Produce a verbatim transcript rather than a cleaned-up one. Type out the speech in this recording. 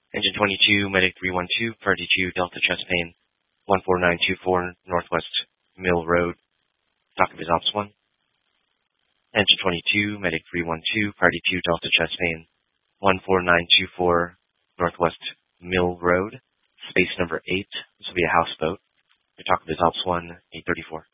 Engine twenty-two, Medic three one two, Party two, Delta chest pain, one four nine two four, Northwest Mill Road, Dock of his Ops one. Engine twenty-two, Medic three one two, Party two, Delta chest pain, one four nine two four, Northwest Mill Road, space number eight. This will be a houseboat. Dock of his Ops one, eight thirty-four.